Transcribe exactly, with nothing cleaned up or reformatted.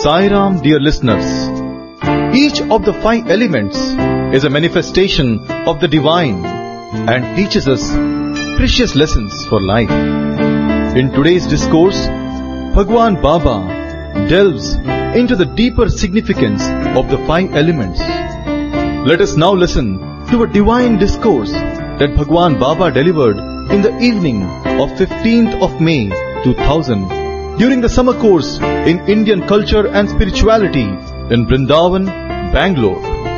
Sai Ram, dear listeners. Each of the five elements is a manifestation of the divine and teaches us precious lessons for life. In today's discourse, Bhagwan Baba delves into the deeper significance of the five elements. Let us now listen to a divine discourse that Bhagwan Baba delivered in the evening of fifteenth of May two thousand during the summer course in Indian culture and spirituality in Vrindavan, Bangalore.